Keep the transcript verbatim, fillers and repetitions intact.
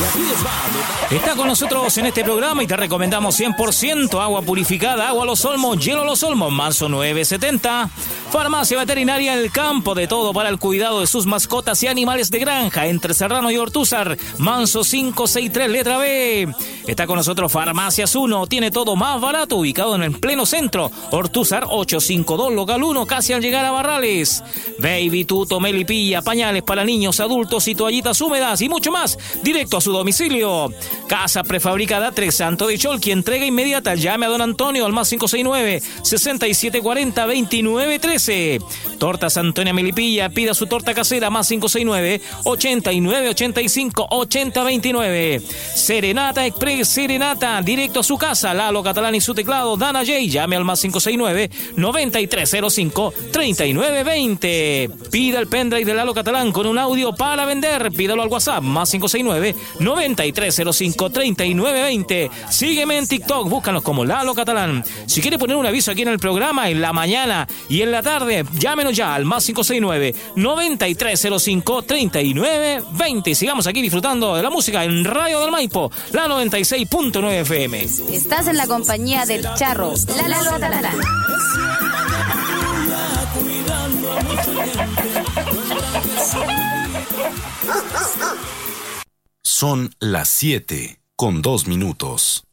Está con nosotros en este programa y te recomendamos cien por ciento agua purificada, agua Los Olmos, hielo Los Olmos, Manso nueve setenta. Farmacia Veterinaria El Campo, de todo para el cuidado de sus mascotas y animales de granja, entre Serrano y Ortúzar, Manso quinientos sesenta y tres, letra B. Está con nosotros Farmacias uno, tiene todo más barato, ubicado en el pleno centro, Ortúzar ochocientos cincuenta y dos, local uno, casi al llegar a Barrales. Baby, tuto, melipilla, pañales para niños, adultos y toallitas húmedas y mucho más, directo a su domicilio. Casa prefabricada Tres Santo de Cholqui, entrega inmediata. Llame a don Antonio al más cinco seis nueve, seis siete cuatro cero, dos nueve uno tres. Tortas Antonia Melipilla, pida su torta casera más cinco seis nueve, ochenta y nueve ochenta y cinco ochenta veintinueve. Serenata Express, Serenata, directo a su casa. Lalo Catalán y su teclado, Dana J. Llame al más cinco seis nueve, noventa y tres cero cinco, treinta y nueve veinte. Pida el pendrive de Lalo Catalán con un audio para vender. Pídalo al WhatsApp más cinco seis nueve, noventa y tres cero cinco, treinta y nueve veinte. Sígueme en TikTok, búscanos como Lalo Catalán. Si quiere poner un aviso aquí en el programa, en la mañana y en la tarde, llámenos ya al más cinco seis nueve, noventa y tres cero cinco, treinta y nueve veinte. Y sigamos aquí disfrutando de la música en Radio del Maipo, la noventa y seis punto nueve F M. Estás en la compañía del Charro, Lalo Catalán. Son las siete con dos minutos.